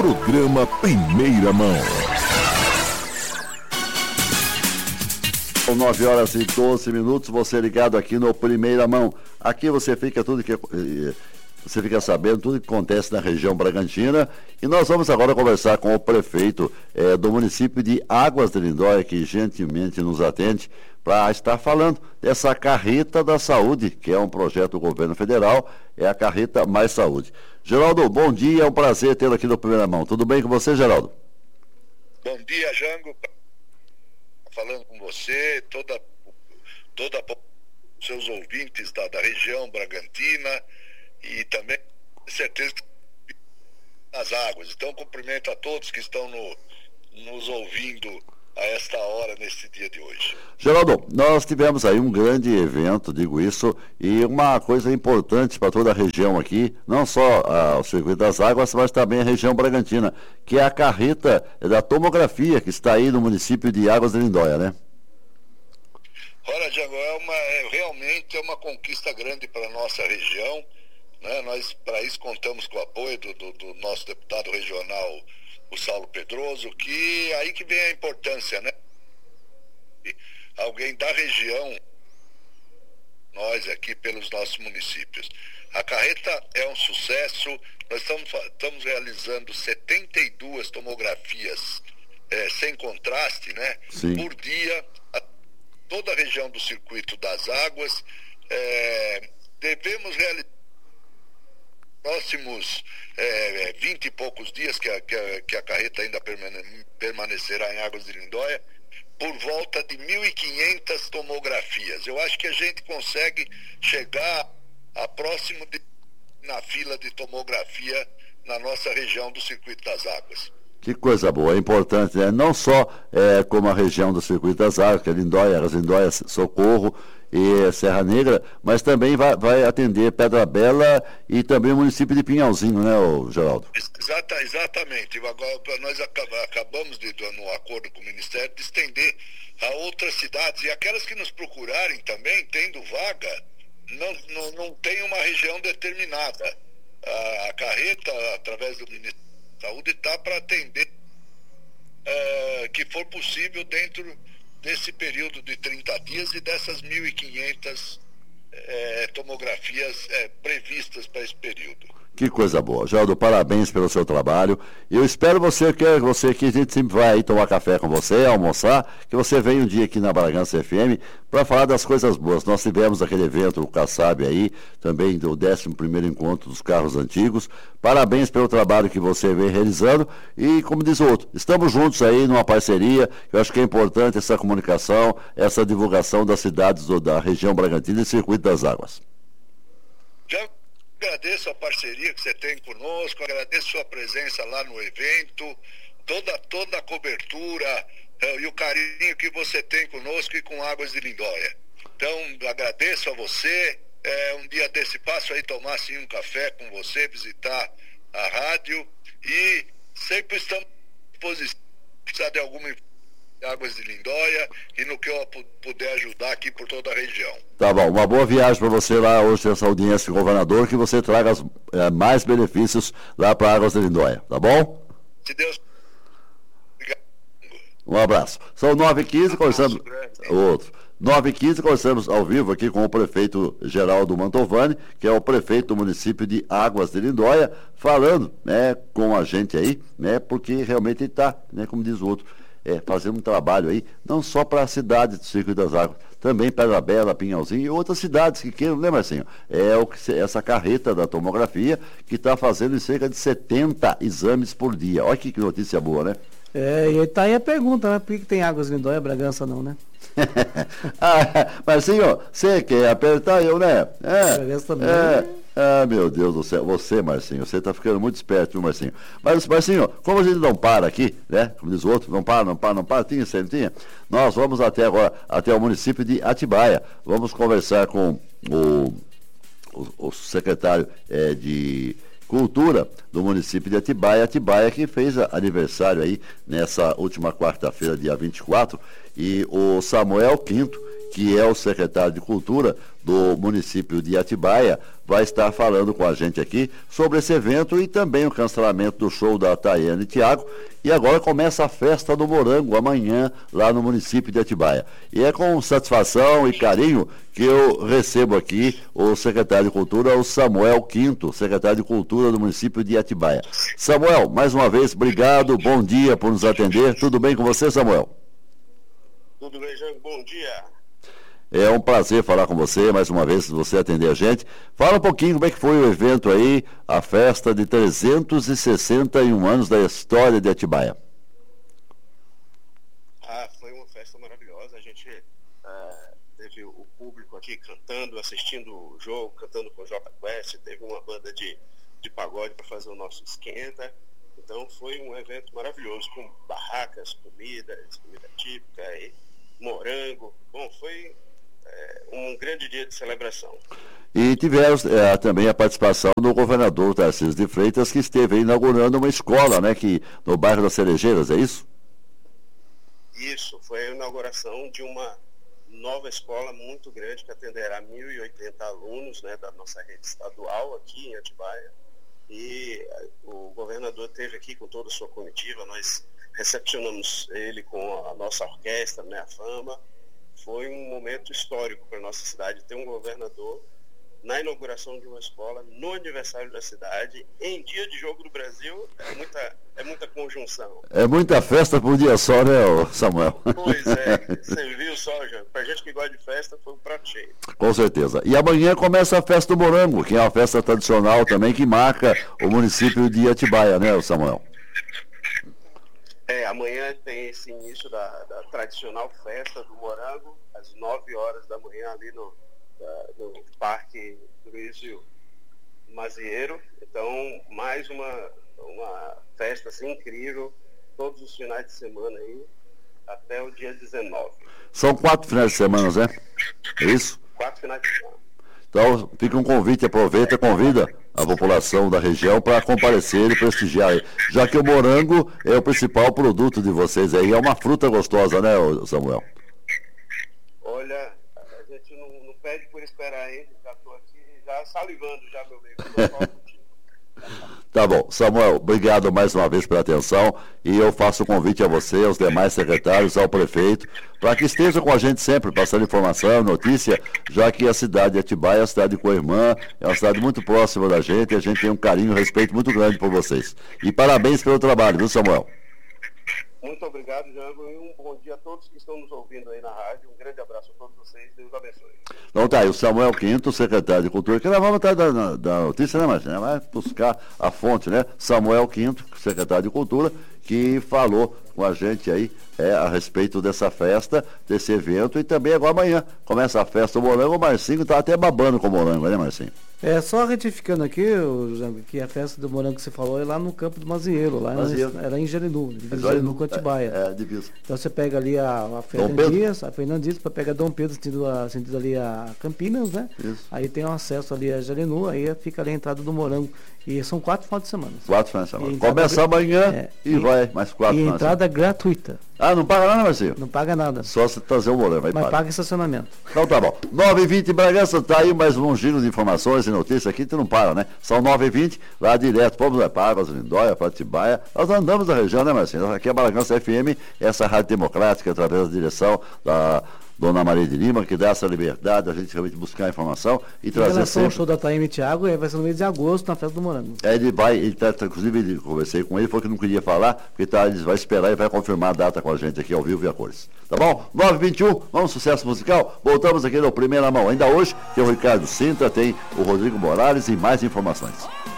Programa Primeira Mão. São 9h12, você ligado aqui no Primeira Mão. Aqui você fica você fica sabendo tudo que acontece na região Bragantina. E nós vamos agora conversar com o prefeito do município de Águas de Lindóia, que gentilmente nos atende, para estar falando dessa Carreta da Saúde, que é um projeto do governo federal, é a Carreta Mais Saúde. Geraldo, bom dia, é um prazer tê-lo aqui no Primeira Mão. Tudo bem com você, Geraldo? Bom dia, Jango. Falando com você, toda seus ouvintes da região Bragantina e também, com certeza, nas águas. Então, cumprimento a todos que estão nos ouvindo a esta hora, nesse dia de hoje. Geraldo, nós tivemos aí um grande evento, digo isso, e uma coisa importante para toda a região aqui, não só o Circuito das Águas, mas também a região Bragantina, que é a Carreta da Tomografia, que está aí no município de Águas de Lindóia, né? Olha, Django, realmente é uma conquista grande para a nossa região, né? Nós, para isso, contamos com o apoio do nosso deputado regional, o Saulo Pedroso, que aí que vem a importância, né? Alguém da região, nós aqui pelos nossos municípios. A carreta é um sucesso, nós estamos realizando 72 tomografias sem contraste, né? Sim. Por dia, toda a região do Circuito das Águas. Devemos realizar próximos 20 e poucos dias que a carreta ainda permanecerá em Águas de Lindóia, por volta de 1.500 tomografias. Eu acho que a gente consegue chegar a próximo na fila de tomografia na nossa região do Circuito das Águas. Que coisa boa, é importante, né? Não só como a região do Circuito das Águas, que é Lindóia, Águas de Lindóia, Socorro e Serra Negra, mas também vai atender Pedra Bela e também o município de Pinhalzinho, né, Geraldo? Exatamente. Agora, nós acabamos, no acordo com o Ministério, de estender a outras cidades, e aquelas que nos procurarem também, tendo vaga, não tem uma região determinada. A carreta, através do Ministério da Saúde, está para atender que for possível dentro desse período de 30 dias e dessas 1.500 tomografias previstas para esse período. Que coisa boa. Geraldo, parabéns pelo seu trabalho. Eu espero você que a gente sempre vai aí tomar café com você, almoçar, que você venha um dia aqui na Bragança FM para falar das coisas boas. Nós tivemos aquele evento, o Kassab aí, também do 11º encontro dos carros antigos. Parabéns pelo trabalho que você vem realizando e, como diz o outro, estamos juntos aí numa parceria. Eu acho que é importante essa comunicação, essa divulgação das cidades da região Bragantina e Circuito das Águas. Agradeço a parceria que você tem conosco, agradeço a sua presença lá no evento, toda a cobertura e o carinho que você tem conosco e com Águas de Lindóia. Então, agradeço a você. Um dia desse passo aí tomar assim um café com você, visitar a rádio, e sempre estamos à disposição. Precisar de alguma Águas de Lindóia e no que eu puder ajudar aqui por toda a região. Tá bom, uma boa viagem para você lá hoje nessa audiência com o governador, que você traga mais benefícios lá para Águas de Lindóia, tá bom? Se Deus... Obrigado. Um abraço. São 9h15, conversamos... Outro. 9h15, conversamos ao vivo aqui com o prefeito Geraldo Mantovani, que é o prefeito do município de Águas de Lindóia, falando, né, com a gente aí, né, porque realmente ele está, né, como diz o outro, fazendo um trabalho aí, não só para a cidade do Circuito das Águas, também Pedra Bela, Pinhalzinho e outras cidades que queiram, né, Marcinho? Essa carreta da tomografia que está fazendo cerca de 70 exames por dia. Olha que notícia boa, né? E tá aí a pergunta, né? Por que tem Águas de Lindóia, Bragança não, né? Marcinho, você quer apertar eu, né? Bragança também. Meu Deus do céu, você, Marcinho, você tá ficando muito esperto, viu, Marcinho? Mas, Marcinho, como a gente não para aqui, né? Como diz o outro, não para, tinha, nós vamos até o município de Atibaia. Vamos conversar com o secretário de Cultura do município de Atibaia, que fez aniversário aí nessa última quarta-feira, dia 24, e o Samuel Quinto, que é o secretário de Cultura do município de Atibaia, vai estar falando com a gente aqui sobre esse evento e também o cancelamento do show da Tayane e Thiago. E agora começa a festa do morango amanhã lá no município de Atibaia. E é com satisfação e carinho que eu recebo aqui o secretário de Cultura, o Samuel Quinto, secretário de Cultura do município de Atibaia. Samuel, mais uma vez, obrigado, bom dia por nos atender. Tudo bem com você, Samuel? Tudo bem, Jean? Bom dia. É um prazer falar com você, mais uma vez, você atender a gente. Fala um pouquinho como é que foi o evento aí, a festa de 361 anos da história de Atibaia. Foi uma festa maravilhosa. A gente teve o público aqui cantando, assistindo o jogo, cantando com o Jota Quest, teve uma banda de pagode para fazer o nosso esquenta. Então foi um evento maravilhoso, com barracas, comida típica, e morango. Bom, foi um grande dia de celebração. E tivemos também a participação do governador Tarcísio de Freitas, que esteve inaugurando uma escola, né, no bairro das Cerejeiras, é isso? Isso, foi a inauguração de uma nova escola muito grande que atenderá 1.080 alunos, né, da nossa rede estadual aqui em Atibaia. E o governador esteve aqui com toda a sua comitiva, nós recepcionamos ele com a nossa orquestra, né, a Fama. Foi um momento histórico para a nossa cidade ter um governador na inauguração de uma escola, no aniversário da cidade, em dia de jogo do Brasil. É muita conjunção. É muita festa por um dia só, né, Samuel? Pois é, você viu só, Jean? Pra gente que gosta de festa, foi um prato cheio. Com certeza. E amanhã começa a festa do morango, que é uma festa tradicional também que marca o município de Atibaia, né, Samuel? Amanhã tem esse início da tradicional festa do morango, às 9 horas da manhã, ali no Parque Luizio Mazieiro. Então, mais uma festa assim, incrível, todos os finais de semana aí, até o dia 19. São 4 finais de semana, né? É isso? 4 finais de semana. Então, fica um convite, aproveita, convida a população da região para comparecer e prestigiar, já que o morango é o principal produto de vocês aí, é uma fruta gostosa, né, Samuel? Olha, a gente não pede por esperar, hein? Já estou aqui, já salivando, já, meu amigo. Tá bom, Samuel, obrigado mais uma vez pela atenção e eu faço o convite a você, aos demais secretários, ao prefeito, para que esteja com a gente sempre, passando informação, notícia, já que a cidade de Atibaia é uma cidade co-irmã, é uma cidade muito próxima da gente e a gente tem um carinho e um respeito muito grande por vocês. E parabéns pelo trabalho, viu, Samuel? Muito obrigado, Jango, e um bom dia a todos que estão nos ouvindo aí na rádio. Um grande abraço a todos vocês, Deus abençoe. Então tá aí, o Samuel Quinto, secretário de Cultura, que nós vamos atrás da notícia, né, Marcinha? Vai buscar a fonte, né? Samuel Quinto, secretário de Cultura, que falou com a gente aí a respeito dessa festa, desse evento, e também agora amanhã começa a festa do morango. O Marcinho tá até babando com o morango, né, Marcinho? Só retificando aqui, que a festa do morango que você falou é lá no campo do Mazieiro, lá em Gerinu, Gerinu com Atibaia. Divisa. Então você pega ali a Fernando Dias, para pegar Dom Pedro, sentido ali a Campinas, né? Isso. Aí tem um acesso ali a Gerinu, aí fica ali a entrada do morango. E são 4 finais de semana. 4 finais de semana. Começa amanhã vai mais 4 finais. E entrada gratuita. Ah, não paga nada, Marcinho? Não paga nada. Só se trazer o morango, mas paga estacionamento. Então tá bom. 9h20 Bragança, tá aí mais um giro de informações e notícias aqui, tu não para, né? São 9h20, lá direto, vamos para Águas, Lindóia, para Atibaia. Nós andamos da região, né, Marcinho? Aqui é a Bragança FM, essa rádio democrática, através da direção da Dona Maria de Lima, que dá essa liberdade, a gente realmente buscar informação e trazer sempre. O show da Tayane e Thiago vai ser no mês de agosto, na festa do morango. Inclusive, conversei com ele, falou que não queria falar, porque ele vai esperar e vai confirmar a data com a gente aqui ao vivo e a cores. Tá bom? 9h21, vamos sucesso musical. Voltamos aqui no Primeira Mão. Ainda hoje tem o Ricardo Sintra, tem o Rodrigo Morales e mais informações.